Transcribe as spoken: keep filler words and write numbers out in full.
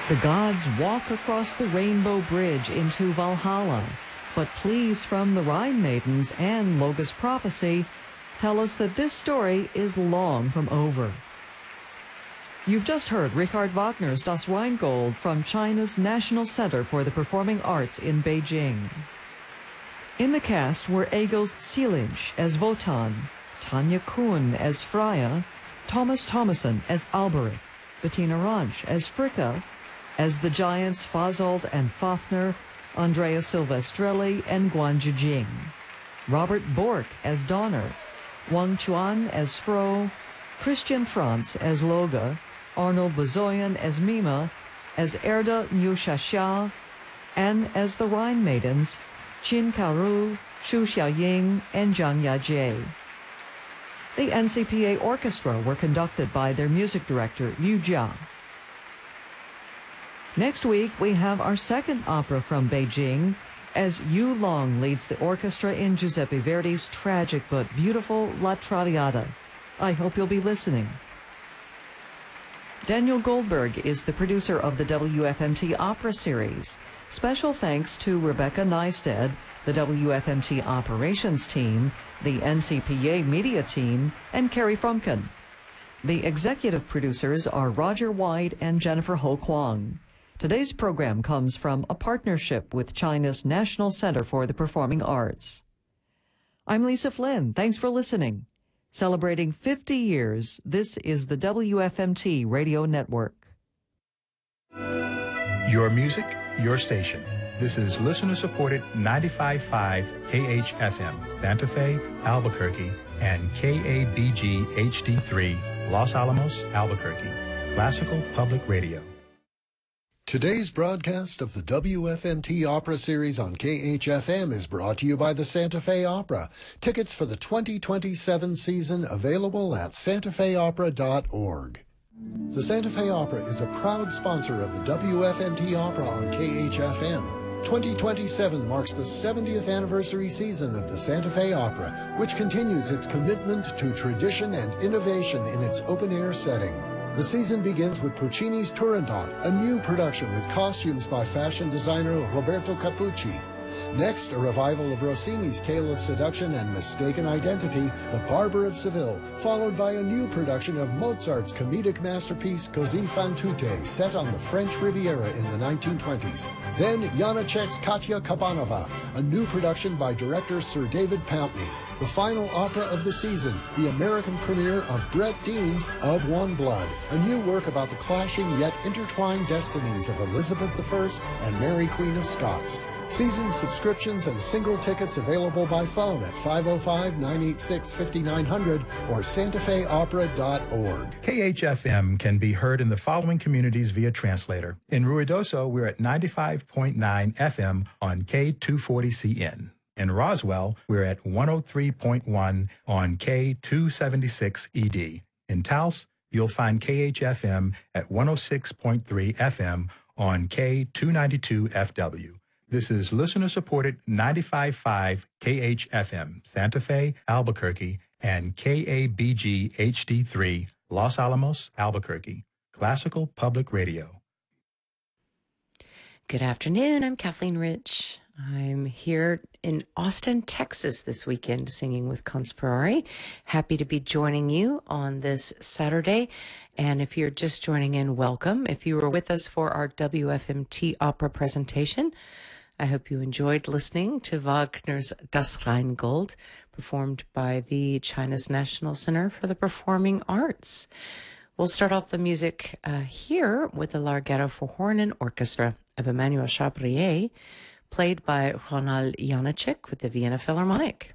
The gods walk across the rainbow bridge into Valhalla, but pleas from the Rhine maidens and Loga's prophecy tell us that this story is long from over. You've just heard Richard Wagner's Das Rheingold from China's National Center for the Performing Arts in Beijing. In the cast were Egils Seelinch as Wotan, Tanya Kuhn as Freya, Thomas Thomason as Alberich, Bettina Ranch as Fricka, as the giants Fasold and Fafner, Andrea Silvestrelli and Guan Zhijing, Robert Bork as Donner, Wang Chuan as Fro, Christian Franz as Loga, Arnold Bazoyan as Mima, as Erda Niushasha, and as the Rhine Maidens, Qin Kaoru, Xu Xiaoying, and Zhang Yajie. The N C P A Orchestra were conducted by their music director, Liu Jia. Next week, we have our second opera from Beijing, as Yu Long leads the orchestra in Giuseppe Verdi's tragic but beautiful La Traviata. I hope you'll be listening. Daniel Goldberg is the producer of the W F M T Opera Series. Special thanks to Rebecca Neisted, the W F M T Operations Team, the N C P A Media Team, and Carrie Frumkin. The executive producers are Roger White and Jennifer Ho Kwang. Today's program comes from a partnership with China's National Center for the Performing Arts. I'm Lisa Flynn. Thanks for listening. Celebrating fifty years, this is the W F M T Radio Network. Your music, your station. This is listener-supported ninety-five point five K H F M, Santa Fe, Albuquerque, and K A B G H D three, Los Alamos, Albuquerque. Classical Public Radio. Today's broadcast of the W F M T Opera Series on K H F M is brought to you by the Santa Fe Opera. Tickets for the twenty twenty-seven season available at santa fe opera dot org. The Santa Fe Opera is a proud sponsor of the W F M T Opera on K H F M. twenty twenty-seven marks the seventieth anniversary season of the Santa Fe Opera, which continues its commitment to tradition and innovation in its open-air setting. The season begins with Puccini's Turandot, a new production with costumes by fashion designer Roberto Capucci. Next, a revival of Rossini's Tale of Seduction and Mistaken Identity, The Barber of Seville, followed by a new production of Mozart's comedic masterpiece Così fan tutte, set on the French Riviera in the nineteen twenties. Then Janacek's Katya Kabanova, a new production by director Sir David Pountney. The final opera of the season, the American premiere of Brett Dean's Of One Blood, a new work about the clashing yet intertwined destinies of Elizabeth the First and Mary Queen of Scots. Season subscriptions and single tickets available by phone at five oh five, nine eight six, five nine zero zero or santa fe opera dot org. K H F M can be heard in the following communities via translator. In Ruidoso, we're at ninety-five point nine F M on K two forty C N. In Roswell, we're at one oh three point one on K two seventy-six E D. In Taos, you'll find K H F M at one oh six point three F M on K two ninety-two F W. This is listener-supported ninety-five point five K H F M, Santa Fe, Albuquerque, and K A B G H D three, Los Alamos, Albuquerque. Classical Public Radio. Good afternoon. I'm Kathleen Rich. I'm here in Austin, Texas this weekend singing with Conspirare. Happy to be joining you on this Saturday. And if you're just joining in, welcome. If you were with us for our W F M T opera presentation, I hope you enjoyed listening to Wagner's Das Rheingold, performed by the China's National Center for the Performing Arts. We'll start off the music uh, here with the Larghetto for Horn and Orchestra of Emmanuel Chabrier, played by Ronald Janacek with the Vienna Philharmonic.